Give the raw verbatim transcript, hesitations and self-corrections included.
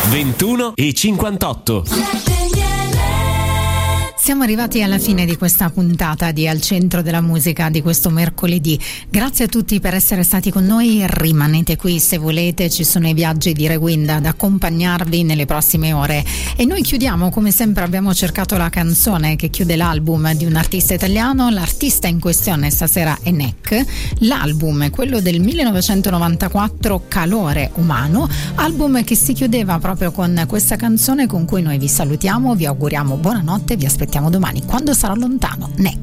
ventuno e cinquantotto. Siamo arrivati alla fine di questa puntata di Al Centro della Musica di questo mercoledì. Grazie a tutti per essere stati con noi. Rimanete qui se volete, ci sono i viaggi di Rewind ad accompagnarvi nelle prossime ore. E noi chiudiamo, come sempre abbiamo cercato la canzone che chiude l'album di un artista italiano. L'artista in questione stasera è Nek. L'album è quello del millenovecentonovantaquattro, Calore Umano, album che si chiudeva proprio con questa canzone con cui noi vi salutiamo, vi auguriamo buonanotte, vi aspettiamo domani quando sarà lontano. Nek.